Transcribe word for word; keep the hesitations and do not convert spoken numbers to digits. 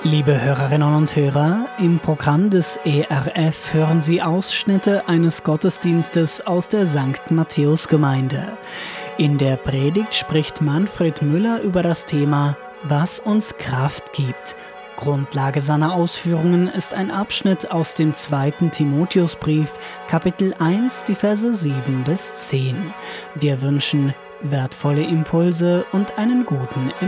Liebe Hörerinnen und Hörer, im Programm des E R F hören Sie Ausschnitte eines Gottesdienstes aus der Sankt Matthäus-Gemeinde. In der Predigt spricht Manfred Müller über das Thema »Was uns Kraft gibt«. Grundlage seiner Ausführungen ist ein Abschnitt aus dem zweiten Timotheusbrief, Kapitel eins, die Verse sieben bis zehn. Wir wünschen wertvolle Impulse und einen guten Empfang.